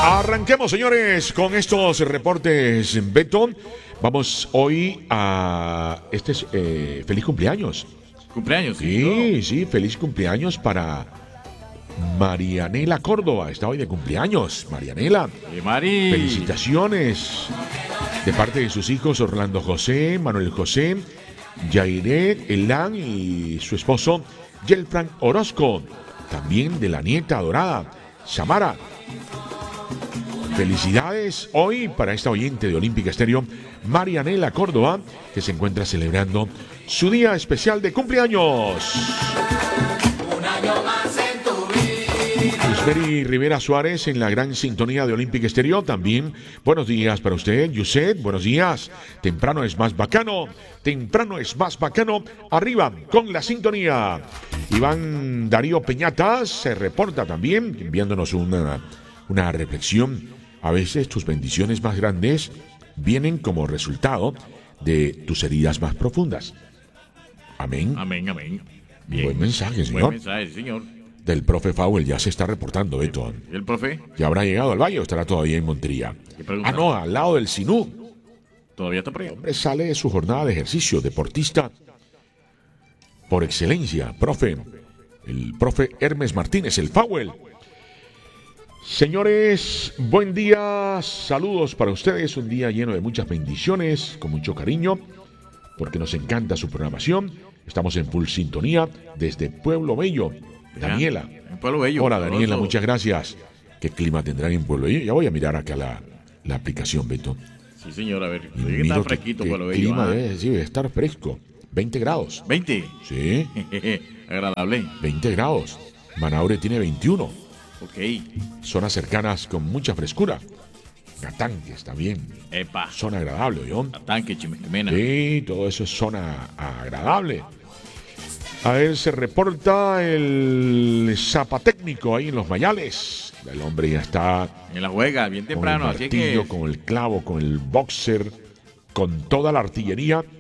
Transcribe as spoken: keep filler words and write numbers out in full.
Arranquemos, señores, con estos reportes, Beto. Vamos hoy a... Este es... Eh, feliz cumpleaños. ¿Cumpleaños? Sí, sí, sí, feliz cumpleaños para Marianela Córdoba. Está hoy de cumpleaños, Marianela. Eh, Mari. Felicitaciones de parte de sus hijos Orlando José, Manuel José, Jairet, Elan y su esposo Yelfran Orozco. También de la nieta adorada, Samara. Felicidades hoy para esta oyente de Olímpica Estéreo, Marianela Córdoba, que se encuentra celebrando su día especial de cumpleaños. Un año más en tu vida. Yusberi Rivera Suárez en la gran sintonía de Olímpica Estéreo. También buenos días para usted, Yuset. Buenos días. Temprano es más bacano. Temprano es más bacano. Arriba con la sintonía. Iván Darío Peñatas se reporta también, enviándonos una, una reflexión. A veces tus bendiciones más grandes vienen como resultado de tus heridas más profundas. Amén. Amén, amén. Bien. Buen mensaje, señor. Buen mensaje, señor. Del profe Fowell ya se está reportando, Beto. ¿Y el profe? ¿Ya habrá llegado al valle o estará todavía en Montería? Ah, no, al lado del Sinú. ¿Todavía está por ahí? El hombre sale de su jornada de ejercicio, deportista por excelencia, profe. El profe Hermes Martínez, el Fowell. Señores, buen día, saludos para ustedes, un día lleno de muchas bendiciones, con mucho cariño, porque nos encanta su programación. Estamos en full sintonía desde Pueblo Bello. Daniela. En Pueblo Bello. Hola, Daniela, Sabroso. muchas gracias. ¿Qué clima tendrán en Pueblo Bello? Ya voy a mirar acá la, la aplicación, Beto. Sí, señor, a ver. Y Oye, que miro está que- fresquito que Pueblo Bello. clima ¿ah? debe, sí, debe estar fresco. veinte grados. veinte. Sí, Agradable. veinte grados. Manaure tiene veintiuno. Ok. Zonas cercanas con mucha frescura. Catanque está bien. Epa. Zona agradable, ¿yo? Tanque, Chimequemena. Sí, todo eso es zona agradable. A ver, se reporta el zapatécnico ahí en los Mayales. El hombre ya está En la juega, bien con el temprano, así martillo, que. con el clavo, con el boxer, con toda la artillería